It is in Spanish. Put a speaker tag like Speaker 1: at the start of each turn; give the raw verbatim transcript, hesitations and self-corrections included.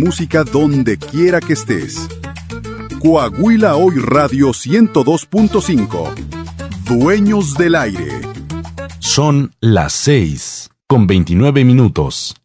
Speaker 1: música donde quiera que estés. Coahuila Hoy Radio ciento dos punto cinco. Dueños del aire.
Speaker 2: Son las seis con veintinueve minutos.